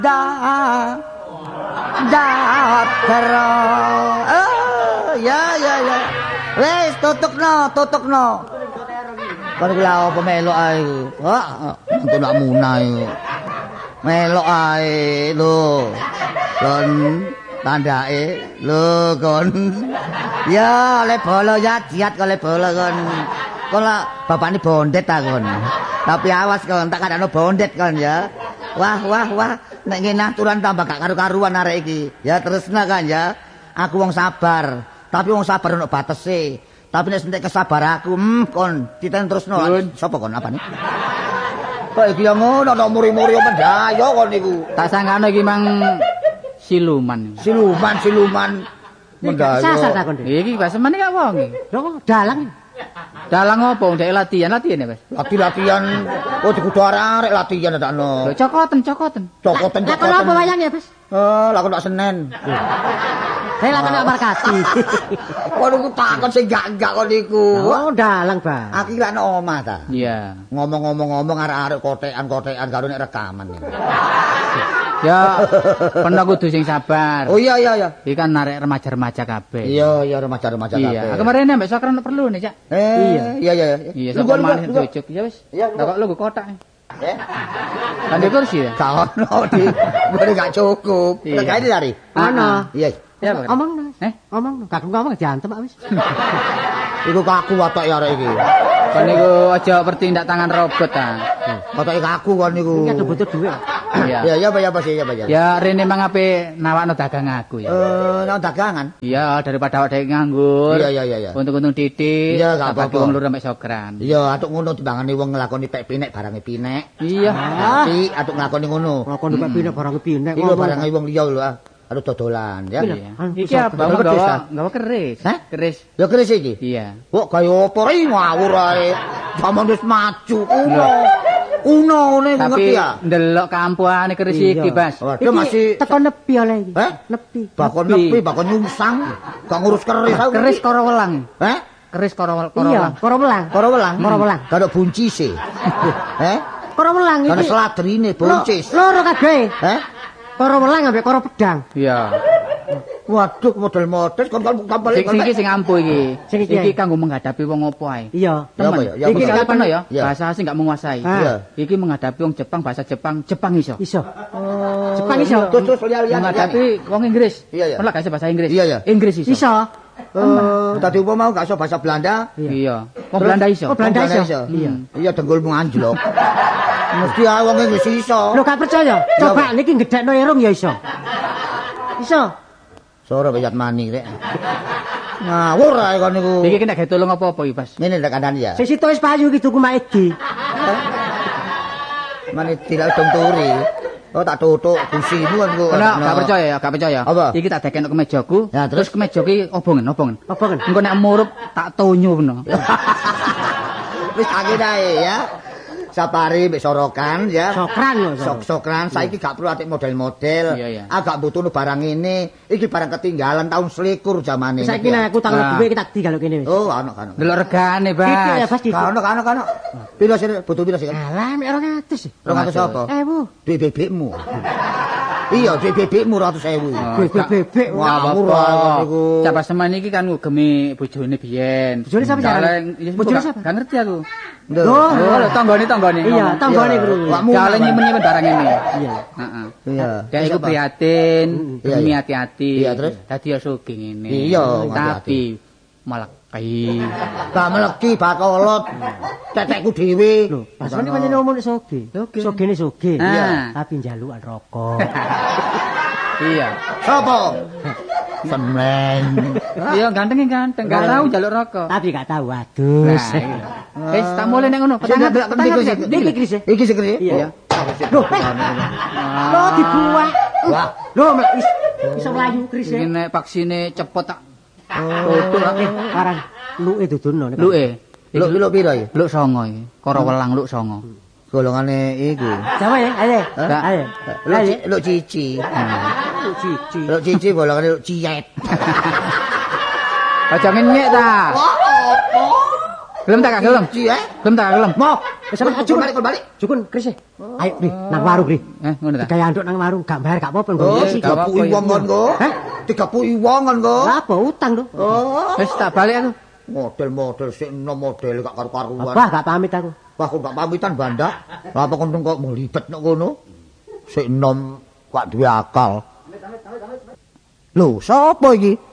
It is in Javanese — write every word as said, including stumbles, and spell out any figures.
Da Datara. Oh, ya ya ya. Wis tutukno, tutukno. Kon iki lha apa melok ae. Wah, nonton nak munah iki. Melok ae lho. Kon tandake lho kon. Ya, oleh bola ya jiat oleh bola kon. Kon lah bapakne bondet ta kon. Tapi awas kon tak kadano bondet kon ya. Wah wah wah nek ngene aturan tambah gak karu-karuan arek iki. Ya terusna kan ya. Aku wong sabar, tapi wong sabar ono batese. Tapi nek sentek kesabar aku, hmm kon diten terusno. Sopo kon apane? Kok iki yo ngono nek muri-muri pendayo kon niku. Tak sangkane iki mang siluman. Siluman siluman mendayo. Sasar ta kon. Iki basemane gak wong iki. Lho dalang. Dalang opo? Ndek latihan, latihan ya, Mas? Lati-latihan. Oh dikudu arek latihan dakno. Lho cokoten, cokoten. Cokoten, Lah cokoten. apa wayang ya, Mas? Eh, lakon Pak Senen. Saya lakon Pak Markati. Kok niku takon sing gak-gak kok niku. Oh, dalang, Bang. Aku iki lak nang omah ta. Iya. Ngomong-ngomong-ngomong arek-arek kotekan-kotekan karo nek rekaman. Ya, pernah kudu sing sabar. Oh iya iya iya. Iki kan narek remaja-remaja kabeh. Iya iya remaja-remaja kabeh. Iya, kemarin mbak Sokran perlu nih, Cak. Eh, iya iya iya. Iya, sok manis cocok. Ya wis. Iya, lah kok lu kotak. Eh. Kan di kursi ya? Gak ono di. Gue gak cukup. Iya. Gak dari. Ana. Iya. Ya, Pak. Omong, Mas. Eh? Omong. Gak ngomong diantem wis. Iku kaku watok ya arek iki. Kan niku aja bertindak tangan robot ta. Watoke kaku kon niku. Iki ada butuh duit. Iya. Ya ya apa ya apa sih ya apa ya. Ya rene mang ape nawakno dagang aku ya. Eh, nang dagangan. Iya, daripada awake dhewe nganggur. Iya iya iya iya. Untung-untung titik. Iya, gak apa-apa. Wong lur mek Sokran. Iya, atuk ngono timbangane wong nglakoni pek pinek barange pinek. Iya. Tapi atuk nglakoni ngono. Ngakon nek pinek barang pinek. Iku barange wong liya lho. Aduh dodolan ya. Iya. Iki apa gawa gawa keris. Hah? Keris. Ya keris iki. Iya. Kok kaya apa ri ngawur ae. Zaman wis maju kuno. Kuno ngene ngerti ya. Tapi ndelok kampuhane keris iki, Bas. Waduh masih teko nepi oleh iki. Hah? Nepi. bakon nepi, bakon nyungsang. Gak ngurus keris aku. Keris karo welang. Hah? Keris karo karo Iya, welang. karo welang. Karo welang. Karo welang. Karo buncis e. Heh? Karo welang Karo iki. seladrine buncis. Loro kabeh. Heh? Karo welang ambek karo pedang. Iya. Waduh model-model kon kon kapal Sing iki sing ampuh iki. Sing iki. Iki kanggo menghadapi wong opo ae. Iya. Ya apa ya? Ya Iki apa? gak pernah ya, Ya. bahasa asing gak menguasai. Iya. Iki menghadapi wong Jepang, bahasa Jepang, Jepang iso. Iso. Oh. Jepang iso. Terus terus lihat-lihat. Menghadapi wong Inggris. Iya, iya. Pernah gak iso bahasa Inggris? Iya, iya. Inggris iso. Iso. Eh, tadi upama mau gak iso bahasa Belanda. Iya. Wong Belanda iso. Oh, Belanda iso. Iya. Iya dengkulmu anjlok. Mesti ae wong Inggris iso. Lho gak percaya? Coba niki gedhekno irung ya iso. Iso. Sore bayat mani rek. Ngawur ae kon niku. Iki nek gawe tolong apa-apa iki, Bas? Ngene ndak kandhani ya. Sing situ wis payu iki tuku Maedi. Mane tidak dong turi. Oh tak tutuk kusimu kan kok. Ora gak percaya ya, gak percaya. Apa? Iki tak dekekno kemejaku. Ya, terus? terus kemeja iki obongen, obongen. Apa kan? Engko nek murup tak tonyo ngono. Wis akhir ae ya. Sapari mbek sorokan ya. Sokran lho. Sok-sokran saiki gak perlu atik model-model. Iya, iya. Agak butuh barang ini. Iki barang ketinggalan tahun selikur zamane. Saiki nek aku tangan duwe kita tinggal kene wis. Oh, ono ono. Delok regane, Titik ya Bas. Bas titik. Kano kano kano. Piro sih butuh piro sih? Alah mek rong atus. rong atus apa? Ewu. Duit bebekmu. Iya, duit bebekmu ratus ewu. Bebek bebek. Wah, Wah, murah apa? niku. Capa semen iki kan ngugemi bojone biyen. Bojone sapa jarane? Bojone Bojone sapa? Gak ngerti aku. Lho. Oh, Oh, lho tanggane-tanggane. Iya, tanggane Iya. bro. Wakmu Kale apa? nyimpen-nyimpen barang ini. Iya. Heeh. Iya. Kayak iku Siapa? prihatin, Iya, demi iya. hati-hati. Iya, terus? Dadi ya sugih ngene. Iya, Tapi malah kai. Gak meleki bakolot. Tetekku dhewe. Lho, pasane pancen omong nek soge. Soge. Sogene soge. Ah. Tapi njalukan rokok. Iya. Sopo? Semen. Iya, ganteng ganteng. Gak tahu jaluk rokok. Tapi gak tahu adus. Nah, iya. Wis tak mulai nek ngono. Sing Petangan, delok petangan, iki ya. sik. Iki Kris. Iki sing kene. Iya. Loh, Lo dibuang. Wah. Lho, mek is iso mlayu Kris. Iki nek vaksine cepet tak Tutuk eh karang luke dudono nek. luke. Luk luk piro iki? Luk songo iki. Karo welang luk songo. Golongane iku. Jawa ya, ayo. Gak. Ayo. Luk Ayo. ci- luk cici. Luk cici. Luk cici golongane luk ciyet. Aja ngenyek ta. Wah, apa? Gelem tak gak gelem? Ciyet? Gelem tak gelem. Mau. Wis sampe Kon jukun. balik, kon balik. Jukun Kris. Ayo Ri, nang warung Ri. Eh, ngono ta. Kayak anduk nang warung gak bayar gak apa-apa Oh, nggo. tiga apa-apa, puluh ya. wong kon kok. Hah? tiga puluh wong kon kok. Lah apa utang to? Oh, Wis tak balik aku. model-model sik enom model gak karu-karuan. Wah, gak pamit aku. Wah, kok gak pamitan bandak. Lah apa kon kok melibet nek kono? Sik enom gak duwe akal. Lho, sapa iki?